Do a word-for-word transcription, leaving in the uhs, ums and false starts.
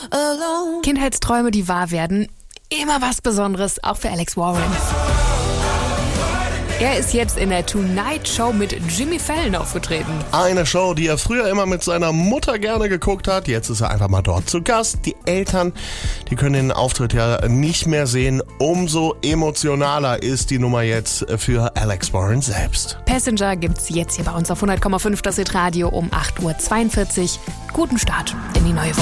alone. Kindheitsträume, die wahr werden. Immer was Besonderes, auch für Alex Warren. Er ist jetzt in der Tonight Show mit Jimmy Fallon aufgetreten. Eine Show, die er früher immer mit seiner Mutter gerne geguckt hat. Jetzt ist er einfach mal dort zu Gast. Die Eltern, die können den Auftritt ja nicht mehr sehen. Umso emotionaler ist die Nummer jetzt für Alex Warren selbst. Passenger gibt's jetzt hier bei uns auf hundert Komma fünf, das Hit Radio um acht Uhr zweiundvierzig. Guten Start in die neue Woche.